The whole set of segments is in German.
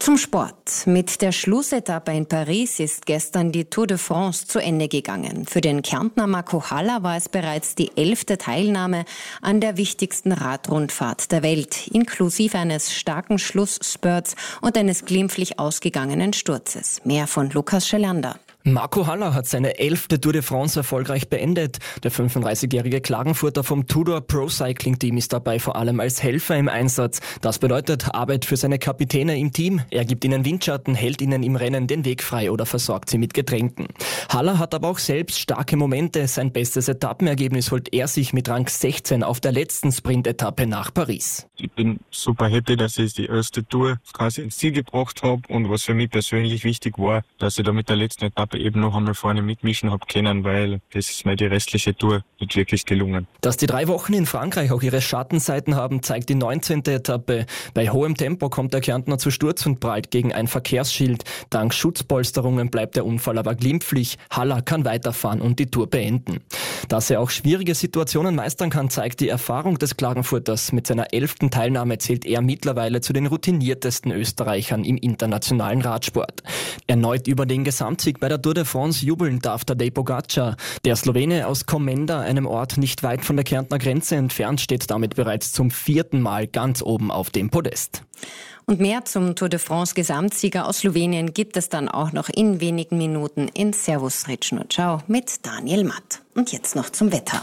Zum Sport. Mit der Schlussetappe in Paris ist gestern die Tour de France zu Ende gegangen. Für den Kärntner Marco Haller war es bereits die 11. Teilnahme an der wichtigsten Radrundfahrt der Welt, inklusive eines starken Schlussspurts und eines glimpflich ausgegangenen Sturzes. Mehr von Lukas Schelander. Marco Haller hat seine 11. Tour de France erfolgreich beendet. Der 35-jährige Klagenfurter vom Tudor Pro Cycling Team ist dabei vor allem als Helfer im Einsatz. Das bedeutet Arbeit für seine Kapitäne im Team. Er gibt ihnen Windschatten, hält ihnen im Rennen den Weg frei oder versorgt sie mit Getränken. Haller hat aber auch selbst starke Momente. Sein bestes Etappenergebnis holt er sich mit Rang 16 auf der letzten Sprint-Etappe nach Paris. Ich bin super happy, dass ich die erste Tour quasi ins Ziel gebracht habe, und was für mich persönlich wichtig war, dass ich da mit der letzten Etappe eben noch einmal vorne mitmischen habe können, weil das ist mir die restliche Tour nicht wirklich gelungen. Dass die 3 Wochen in Frankreich auch ihre Schattenseiten haben, zeigt die 19. Etappe. Bei hohem Tempo kommt der Kärntner zu Sturz und prallt gegen ein Verkehrsschild. Dank Schutzpolsterungen bleibt der Unfall aber glimpflich. Haller kann weiterfahren und die Tour beenden. Dass er auch schwierige Situationen meistern kann, zeigt die Erfahrung des Klagenfurters. Mit seiner 11. Teilnahme zählt er mittlerweile zu den routiniertesten Österreichern im internationalen Radsport. Erneut über den Gesamtsieg bei der Tour de France jubeln darf Tadej Pogačar. Der Slowene aus Komenda, einem Ort nicht weit von der Kärntner Grenze entfernt, steht damit bereits zum 4. Mal ganz oben auf dem Podest. Und mehr zum Tour de France Gesamtsieger aus Slowenien gibt es dann auch noch in wenigen Minuten in Servus Rečeno Ciao mit Daniel Matt. Und jetzt noch zum Wetter.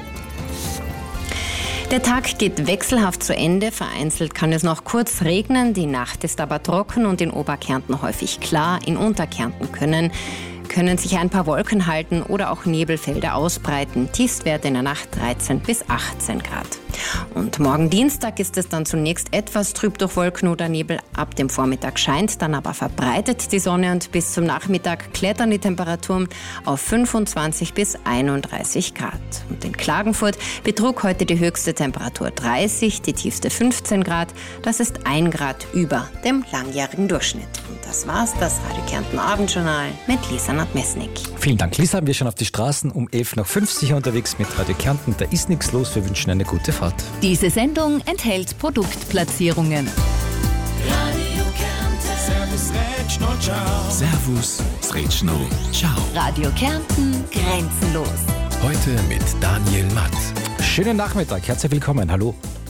Der Tag geht wechselhaft zu Ende. Vereinzelt kann es noch kurz regnen. Die Nacht ist aber trocken und in Oberkärnten häufig klar. In Unterkärnten können sich ein paar Wolken halten oder auch Nebelfelder ausbreiten. Tiefstwerte in der Nacht 13 bis 18 Grad. Und morgen Dienstag ist es dann zunächst etwas trüb durch Wolken oder Nebel. Ab dem Vormittag scheint dann aber verbreitet die Sonne und bis zum Nachmittag klettern die Temperaturen auf 25 bis 31 Grad. Und in Klagenfurt betrug heute die höchste Temperatur 30, die tiefste 15 Grad. Das ist 1 Grad über dem langjährigen Durchschnitt. Und das war's, das Radio Kärnten Abendjournal mit Lisa Nadmesnik. Vielen Dank, Lisa. Wir schauen auf die Straßen um 11 nach 5 sicher unterwegs mit Radio Kärnten. Da ist nichts los. Wir wünschen eine gute Fahrt. Diese Sendung enthält Produktplatzierungen. Radio Kärnten. Servus Rečeno Ciao. Servus Rečeno Ciao. Radio Kärnten grenzenlos. Heute mit Daniel Matt. Schönen Nachmittag. Herzlich willkommen. Hallo.